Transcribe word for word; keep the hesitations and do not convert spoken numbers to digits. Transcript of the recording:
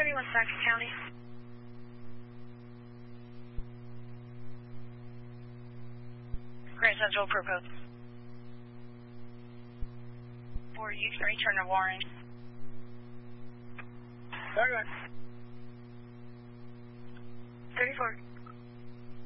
thirty-one Saxon County. Grand Central Crew Code. For you can return to Warren. thirty-one. thirty-four.